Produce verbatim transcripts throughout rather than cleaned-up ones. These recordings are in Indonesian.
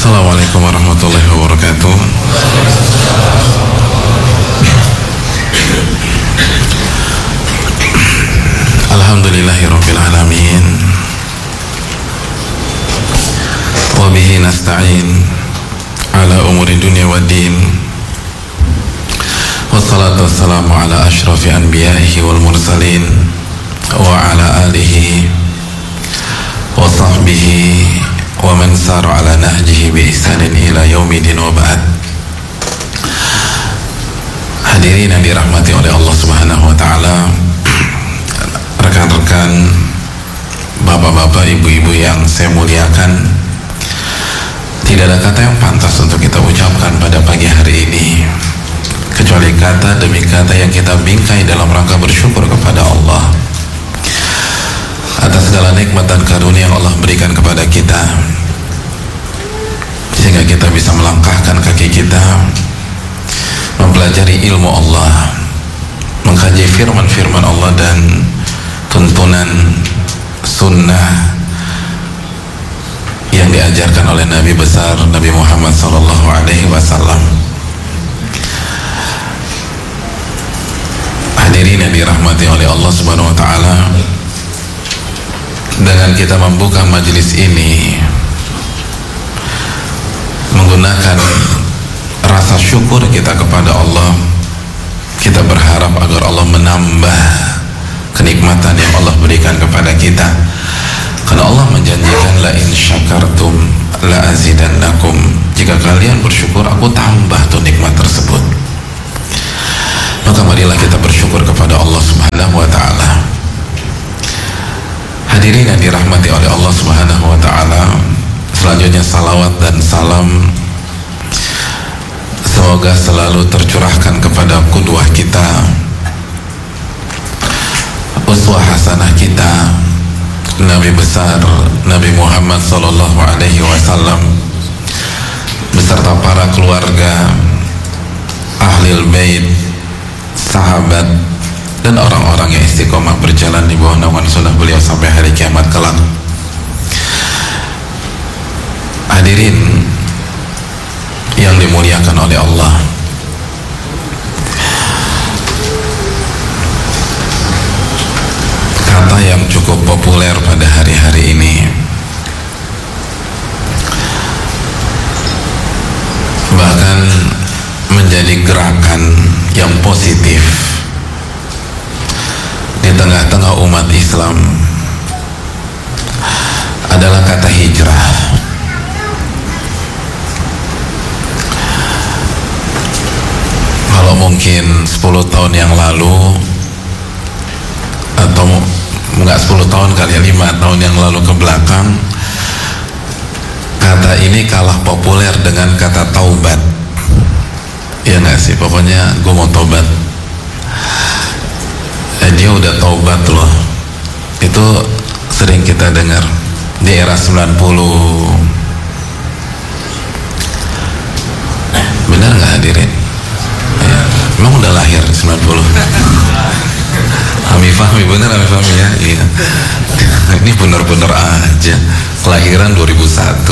Assalamualaikum warahmatullahi wabarakatuh. Alhamdulillahirabbil alamin. Wa bihi nasta'in ala umuri dunya waddin. Wassalatu wassalamu ala asyrafil anbiya'i wal mursalin wa ala alihi wa sahbihi wa man sara ala nahjihi bi ihsanin ila yaumidin wa ba'd. Hadirin yang dirahmati oleh Allah Subhanahu wa taala, rekan-rekan, bapak-bapak, ibu-ibu yang saya muliakan, tidak ada kata yang pantas untuk kita ucapkan pada pagi hari ini kecuali kata demi kata yang kita bingkai dalam rangka bersyukur kepada Allah atas segala nikmat dan karunia yang Allah berikan kepada kita, sehingga kita bisa melangkahkan kaki kita mempelajari ilmu Allah, mengkaji firman-firman Allah dan tuntunan sunnah yang diajarkan oleh Nabi besar Nabi Muhammad sallallahu alaihi wasallam. Hadirin yang dirahmati oleh Allah Subhanahu wa taala, dengan kita membuka majelis ini menggunakan rasa syukur kita kepada Allah, kita berharap agar Allah menambah kenikmatan yang Allah berikan kepada kita, karena Allah menjanjikan la in syakartum la azidannakum, jika kalian bersyukur aku tambah tuh nikmat tersebut. Maka marilah kita bersyukur kepada Allah Subhanahu wa taala. Hadirin yang dirahmati oleh Allah Subhanahu wa taala, selanjutnya salawat dan salam semoga selalu tercurahkan kepada qudwah kita, uswah hasanah kita, Nabi besar Nabi Muhammad sallallahu alaihi wasallam beserta para keluarga, ahlil bait, sahabat, dan orang-orang yang istiqomah berjalan di bawah naungan sunnah beliau sampai hari kiamat kelak. Hadirin yang dimuliakan oleh Allah, kata yang cukup populer pada hari-hari ini, bahkan menjadi gerakan yang positif di tengah-tengah umat Islam, adalah kata hijrah. Kalau mungkin sepuluh tahun yang lalu, atau enggak sepuluh tahun kali ya, lima tahun yang lalu ke belakang, kata ini kalah populer dengan kata taubat. Ya nggak sih, pokoknya gue mau taubat, eh, dia udah taubat loh. Itu sering kita dengar di era sembilan puluh. Benar nggak hadirin? Ya, emang udah lahir sembilan puluh? Ami Fahmi, bener Ami Fahmi ya? Iya. Ini bener-bener aja kelahiran dua ribu satu.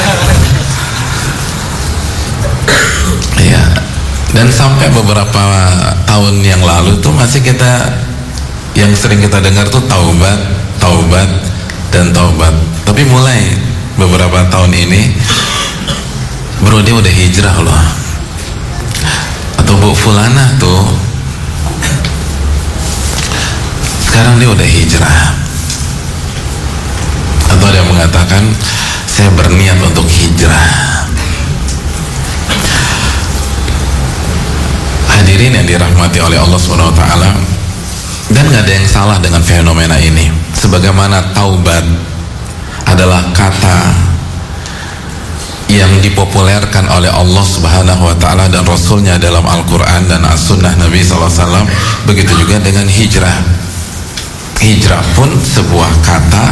Iya. Dan sampai beberapa tahun yang lalu tuh masih kita, yang sering kita dengar tuh taubat, taubat, dan taubat. Tapi mulai beberapa tahun ini, bro, dia udah hijrah loh. Atau Bu Fulana tuh sekarang dia udah hijrah. Atau ada yang mengatakan saya berniat untuk hijrah. Hadirin yang dirahmati oleh Allah subhanahu wa taala, dan gak ada yang salah dengan fenomena ini. Sebagaimana taubat adalah kata yang dipopulerkan oleh Allah subhanahu wa ta'ala dan Rasulnya dalam Al-Quran dan As-Sunnah Nabi shallallahu alaihi wasallam, begitu juga dengan hijrah. Hijrah pun sebuah kata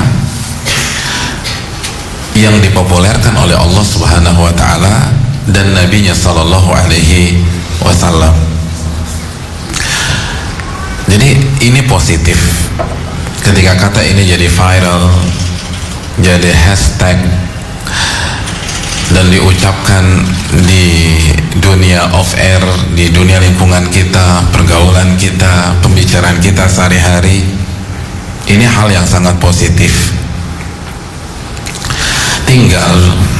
yang dipopulerkan oleh Allah subhanahu wa ta'ala dan Nabinya sallallahu alaihi wasallam. Jadi ini positif ketika kata ini jadi viral, jadi hashtag dan diucapkan di dunia off air, di dunia lingkungan kita, pergaulan kita, pembicaraan kita sehari-hari, ini hal yang sangat positif. Tinggal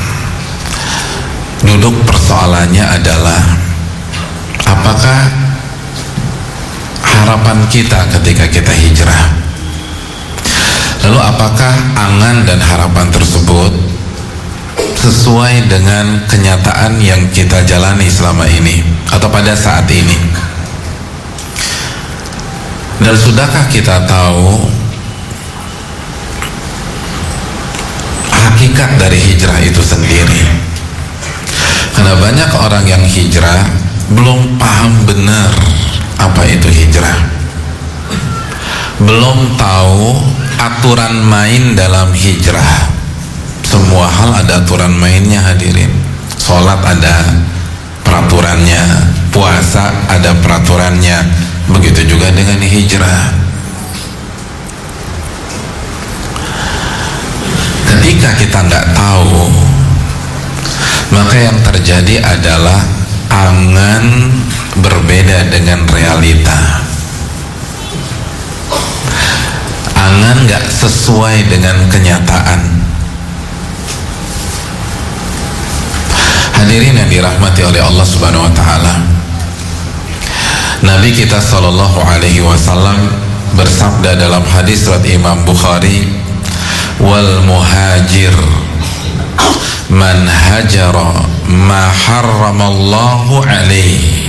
duduk persoalannya adalah apakah harapan kita ketika kita hijrah, lalu apakah angan dan harapan tersebut sesuai dengan kenyataan yang kita jalani selama ini atau pada saat ini. Dan sudahkah kita tahu hakikat dari hijrah itu sendiri? Karena banyak orang yang hijrah belum paham benar apa itu hijrah, belum tahu aturan main dalam hijrah. Semua hal ada aturan mainnya hadirin. Sholat ada peraturannya, puasa ada peraturannya, begitu juga dengan hijrah. Ketika kita nggak tahu, maka yang terjadi adalah angan berbeda dengan realita. Angan nggak sesuai dengan kenyataan. Hadirin yang dirahmati oleh Allah Subhanahu wa taala, Nabi kita sallallahu alaihi wasallam bersabda dalam hadis riwayat Imam Bukhari, wal muhajir man hajara ma harramallahu alaihi.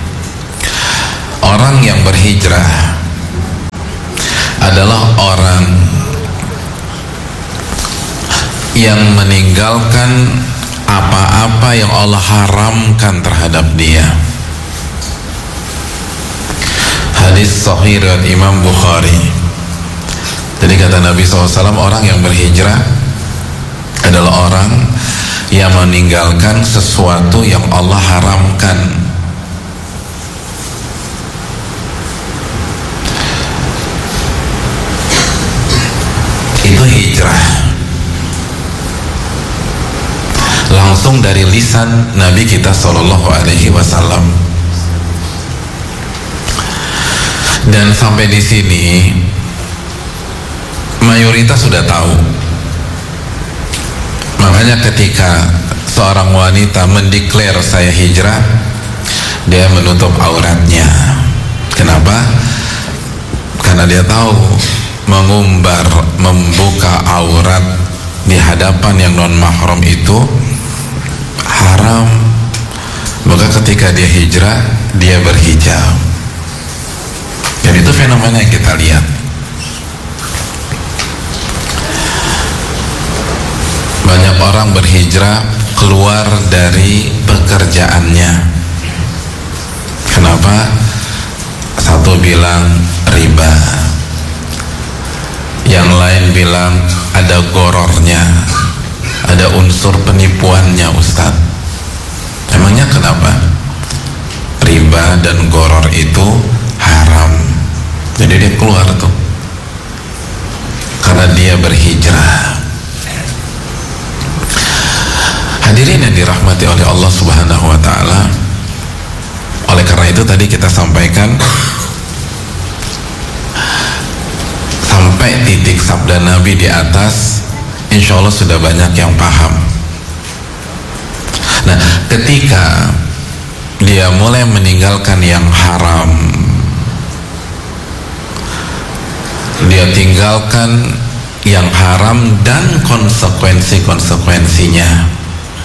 Orang yang berhijrah adalah orang yang meninggalkan apa-apa yang Allah haramkan terhadap dia. Hadis sahih riwayat Imam Bukhari. Jadi kata Nabi shallallahu alaihi wasallam, orang yang berhijrah adalah orang yang meninggalkan sesuatu yang Allah haramkan. Itu hijrah. Langsung dari lisan Nabi kita sallallahu alaihi wasallam. Dan sampai di sini mayoritas sudah tahu. Makanya ketika seorang wanita mendeklar saya hijrah, dia menutup auratnya. Kenapa? Karena dia tahu mengumbar, membuka aurat di hadapan yang non mahram itu haram. Maka ketika dia hijrah, dia berhijab. Dan itu fenomena yang kita lihat. Banyak orang berhijrah keluar dari pekerjaannya. Kenapa? Satu bilang riba, yang lain bilang ada gorornya, ada unsur penipuannya. Ustadz, emangnya kenapa? Riba dan goror itu haram. Jadi dia keluar tuh karena dia berhijrah. Hadirin yang dirahmati oleh Allah Subhanahu wa taala, oleh karena itu tadi kita sampaikan sampai titik sabda Nabi di atas, insya Allah sudah banyak yang paham. Nah, ketika dia mulai meninggalkan yang haram, dia tinggalkan yang haram dan konsekuensi-konsekuensinya.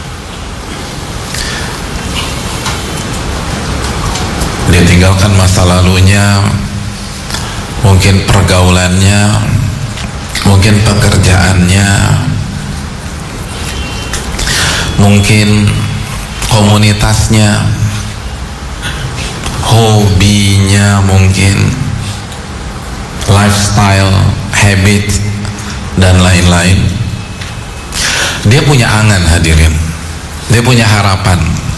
Dia tinggalkan masa lalunya, mungkin pergaulannya, mungkin pekerjaannya, mungkin komunitasnya, hobinya, mungkin lifestyle, habit, dan lain-lain. Dia punya angan hadirin, dia punya harapan.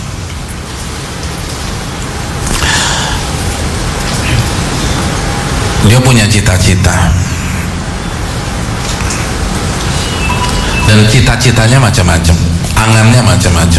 Dia punya cita-cita, dan cita-citanya macam-macam. angannya macam-macam.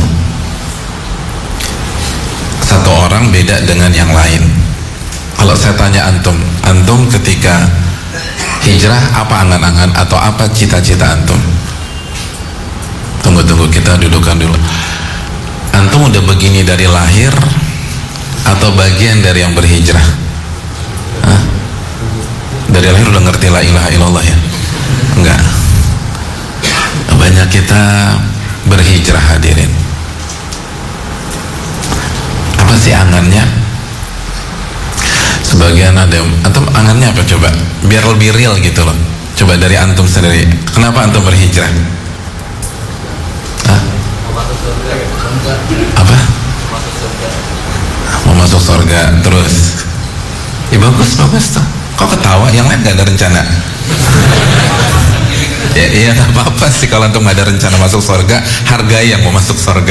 Satu orang beda dengan yang lain. Kalau saya tanya antum, antum ketika hijrah apa angan-angan atau apa cita-cita antum? Tunggu-tunggu, kita dudukan dulu. Antum udah begini dari lahir atau bagian dari yang berhijrah? Hah? Dari lahir udah ngerti la ilaha illallah ya? Enggak. Banyak kita berhijrah, hadirin. Apa sih angannya? Sebagian ada yang, antum angannya apa coba? Biar lebih real gitu loh. Coba dari antum sendiri. Kenapa antum berhijrah? Hah? Apa? Mau masuk surga. Terus? Ya bagus, bagus tuh. Kok ketawa? Yang lain gak ada rencana? Ya iya gak apa-apa sih kalau antum gak ada rencana masuk surga. Hargai yang mau masuk surga.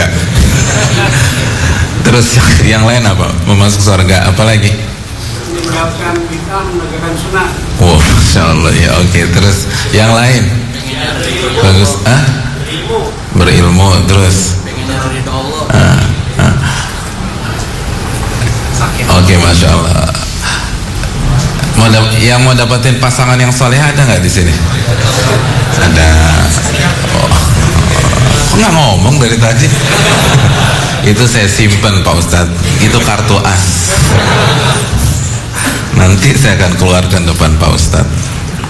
Terus yang, yang lain apa? Mau masuk surga. Apalagi? Meninggalkan bid'ah, menegakkan sunnah. Wow, Masya Allah ya. Oke, okay. Terus yang lain? Bagus. Ah? Berilmu. Berilmu. Terus? Ah, ah. Oke, okay, Masya Allah. Mau yang mau dapetin pasangan yang soleh ada nggak di sini? Ada. Oh. Kok nggak ngomong dari tadi? Itu saya simpen Pak Ustadz. Itu kartu as. Nanti saya akan keluarkan depan Pak Ustadz.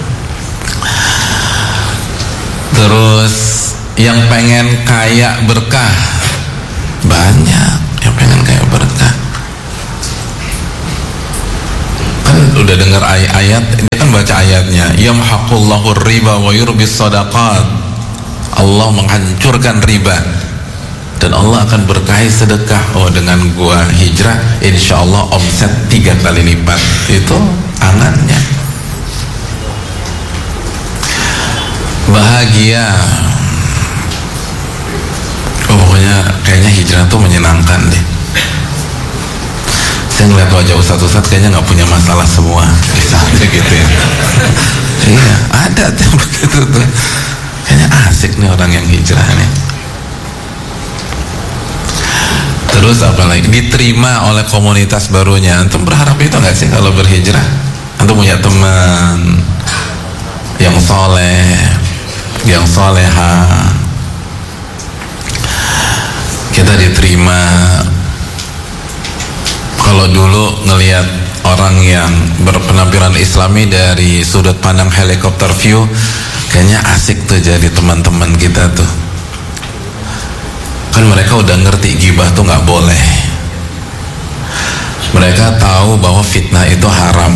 Terus yang pengen kaya berkah banyak. Yang pengen kaya berkah. Kan udah dengar ayat-ayat, dia kan baca ayatnya. Yamhaqullahu riba wa yurbis sadaqat. Allah menghancurkan riba dan Allah akan berkahi sedekah. Oh, dengan gua hijrah insya Allah omset tiga kali lipat. Itu angannya. Bahagia. Oh, pokoknya kayaknya hijrah tuh menyenangkan deh. Saya ngeliat wajah ustadz-ustadz kayaknya nggak punya masalah semua, misalnya gitu ya. Iya, ada tuh begitu tuh. Kayaknya asik nih orang yang hijrah nih. Terus apa lagi? Diterima oleh komunitas barunya. Antum berharap itu nggak sih kalau berhijrah? Antum punya teman yang soleh, yang soleha, kita diterima. Kalau dulu ngelihat orang yang berpenampilan islami dari sudut pandang helikopter view, kayaknya asik tuh jadi teman-teman kita tuh. Kan mereka udah ngerti gibah tuh nggak boleh. Mereka tahu bahwa fitnah itu haram.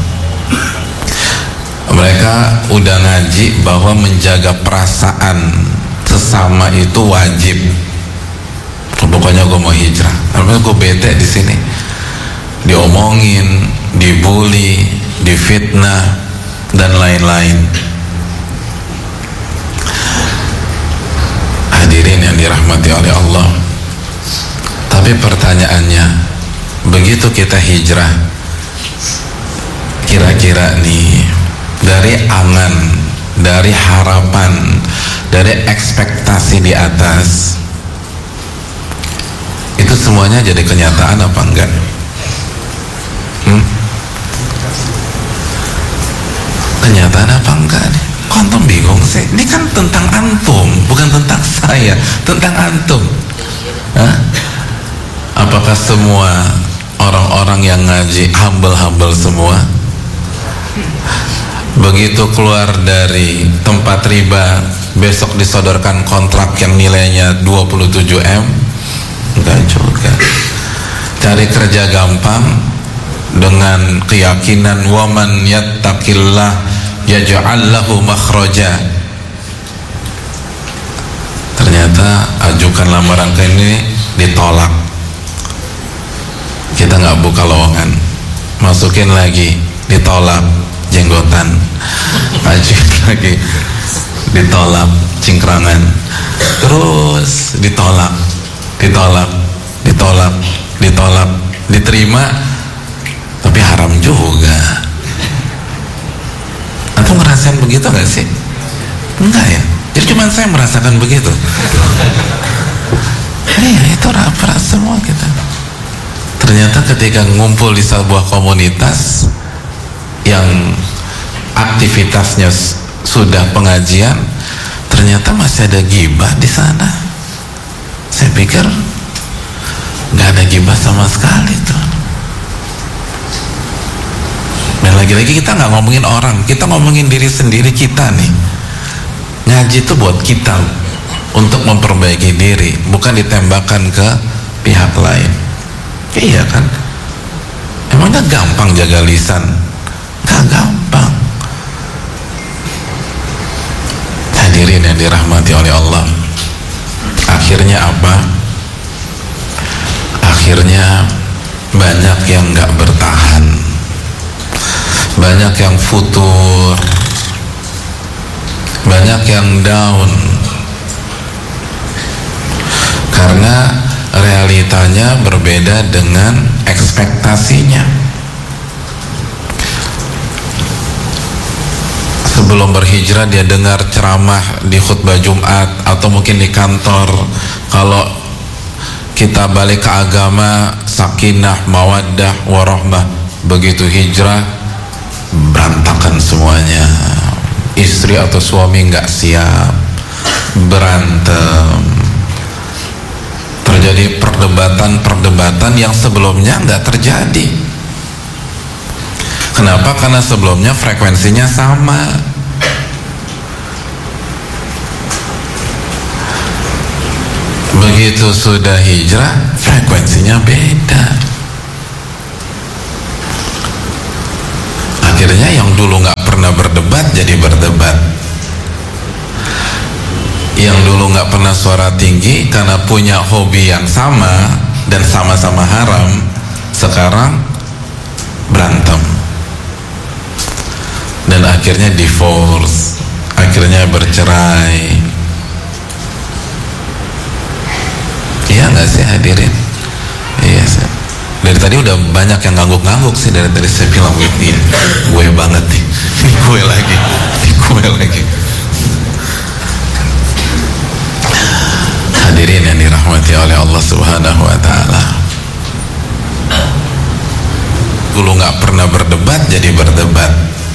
Mereka udah ngaji bahwa menjaga perasaan sesama itu wajib. Pokoknya gue mau hijrah. Karena gue bete di sini. Diomongin, dibully, difitnah, dan lain-lain. Hadirin yang dirahmati oleh Allah. Tapi pertanyaannya, begitu kita hijrah, kira-kira nih, dari angan, dari harapan, dari ekspektasi di atas, itu semuanya jadi kenyataan apa enggak? Hmm? Kenyataan apa enggak nih? Kok antum bingung sih? Ini kan tentang antum, bukan tentang saya, tentang antum. Hah? Apakah semua orang-orang yang ngaji humble-humble semua? Begitu keluar dari tempat riba, besok disodorkan kontrak yang nilainya dua puluh tujuh M? Enggak juga. Cari kerja gampang dengan keyakinan waman yattaqillah yaj'al lahu makhraja. Ternyata ajukan lamaran ke ini ditolak. Kita nggak buka lowongan, masukin lagi ditolak, jenggotan. Ajukan lagi ditolak, cingkrangan. Terus ditolak, ditolak, ditolak, ditolak, diterima, tapi haram juga. Antum ngerasain begitu gak sih? Enggak ya? Jadi cuma saya merasakan begitu. semua kita. Ternyata ketika ngumpul di sebuah komunitas yang aktivitasnya sudah pengajian, ternyata masih ada gibah di sana. Saya pikir nggak ada gibah sama sekali tuh. Dan lagi-lagi kita nggak ngomongin orang, kita ngomongin diri sendiri kita nih. Ngaji itu buat kita untuk memperbaiki diri, bukan ditembakkan ke pihak lain. Iya kan? Emangnya gampang jaga lisan? Gak gampang. Hadirin yang dirahmati oleh Allah, akhirnya apa? Akhirnya banyak yang gak bertahan, banyak yang futur, banyak yang down, karena realitanya berbeda dengan ekspektasinya. Sebelum berhijrah dia dengar ceramah di khutbah Jumat atau mungkin di kantor, kalau kita balik ke agama sakinah, mawaddah, warahmah. Begitu hijrah berantakan semuanya, istri atau suami nggak siap, berantem, terjadi perdebatan-perdebatan yang sebelumnya nggak terjadi. Kenapa? Karena sebelumnya frekuensinya sama. Begitu sudah hijrah, frekuensinya beda. Akhirnya yang dulu nggak pernah berdebat jadi berdebat. Yang dulu nggak pernah suara tinggi karena punya hobi yang sama dan sama-sama haram, sekarang berantem dan akhirnya divorce, akhirnya bercerai. Iya nggak sih hadirin? Iya sih. Dari tadi udah banyak yang ngangguk-ngangguk sih, dari tadi saya bilang ini gue banget nih, ini gue lagi, ini gue lagi. Hadirin yang dirahmati oleh Allah Subhanahu wa Ta'ala, dulu nggak pernah berdebat jadi berdebat.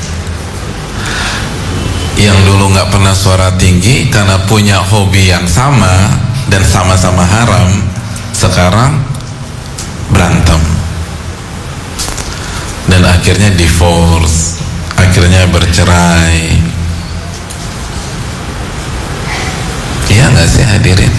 Yang dulu nggak pernah suara tinggi karena punya hobi yang sama dan sama-sama haram, sekarang berantem dan akhirnya divorce, akhirnya bercerai. Iya nggak sih hadirin?